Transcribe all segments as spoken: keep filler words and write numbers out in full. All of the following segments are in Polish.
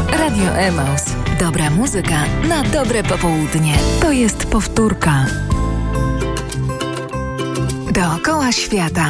Radio Emaus. Dobra muzyka na dobre popołudnie. To jest powtórka. Dookoła świata.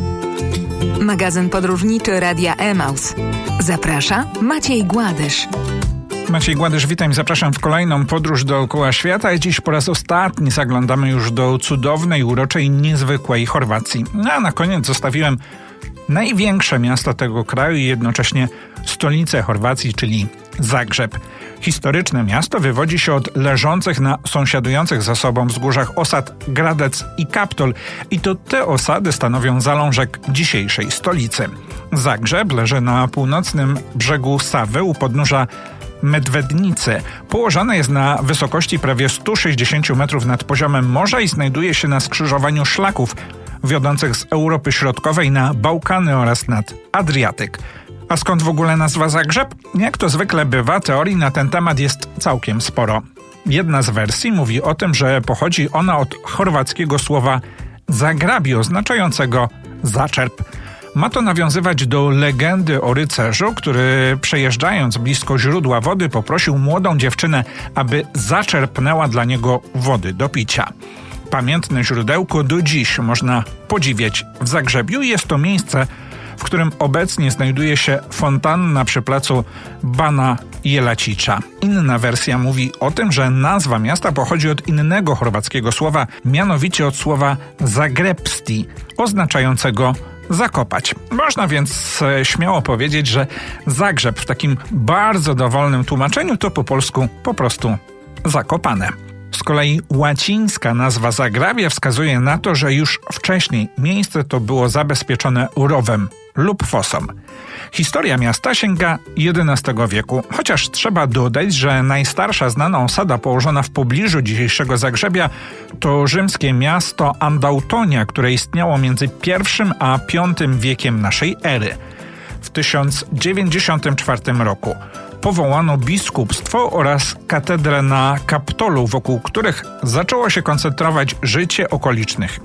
Magazyn podróżniczy Radia Emaus. Zaprasza Maciej Gładysz. Maciej Gładysz, witam i zapraszam w kolejną podróż dookoła świata. I dziś po raz ostatni zaglądamy już do cudownej, uroczej, niezwykłej Chorwacji. No a na koniec zostawiłem największe miasto tego kraju i jednocześnie stolicę Chorwacji, czyli Zagrzeb. Historyczne miasto wywodzi się od leżących na sąsiadujących ze sobą wzgórzach osad Gradec i Kaptol i to te osady stanowią zalążek dzisiejszej stolicy. Zagrzeb leży na północnym brzegu Sawy u podnóża Medvednicy. Położone jest na wysokości prawie sto sześćdziesiąt metrów nad poziomem morza i znajduje się na skrzyżowaniu szlaków wiodących z Europy Środkowej na Bałkany oraz nad Adriatyk. A skąd w ogóle nazwa Zagrzeb? Jak to zwykle bywa, teorii na ten temat jest całkiem sporo. Jedna z wersji mówi o tym, że pochodzi ona od chorwackiego słowa zagrabi, oznaczającego zaczerp. Ma to nawiązywać do legendy o rycerzu, który przejeżdżając blisko źródła wody poprosił młodą dziewczynę, aby zaczerpnęła dla niego wody do picia. Pamiętne źródełko do dziś można podziwiać w Zagrzebiu. Jest to miejsce, w którym obecnie znajduje się fontanna przy placu Bana Jelacicza. Inna wersja mówi o tym, że nazwa miasta pochodzi od innego chorwackiego słowa, mianowicie od słowa zagrebsti, oznaczającego zakopać. Można więc śmiało powiedzieć, że Zagrzeb w takim bardzo dowolnym tłumaczeniu to po polsku po prostu Zakopane. Z kolei łacińska nazwa Zagrabia wskazuje na to, że już wcześniej miejsce to było zabezpieczone rowem lub fosą. Historia miasta sięga jedenastego wieku, chociaż trzeba dodać, że najstarsza znana osada położona w pobliżu dzisiejszego Zagrzebia to rzymskie miasto Andautonia, które istniało między pierwszym a piątym wiekiem naszej ery. W tysiąc dziewięćdziesiątym czwartym roku powołano biskupstwo oraz katedrę na Kaptolu, wokół których zaczęło się koncentrować życie okolicznych